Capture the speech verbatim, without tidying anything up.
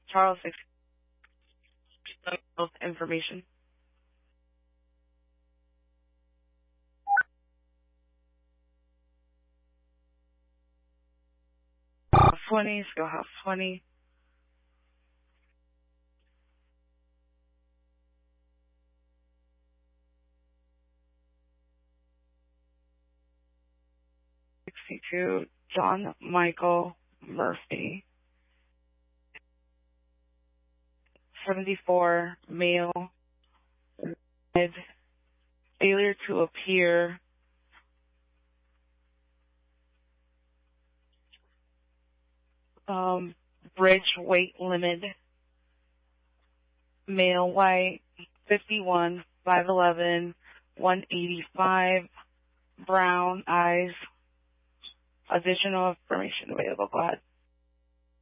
Charles, information. twenty, Skill House twenty. sixty-two, John Michael Murphy. seventy-four, male, mid, failure to appear. Um, bridge weight limit, male, white, fifty-one, five eleven, one eighty-five, brown eyes. Additional information available. Go ahead.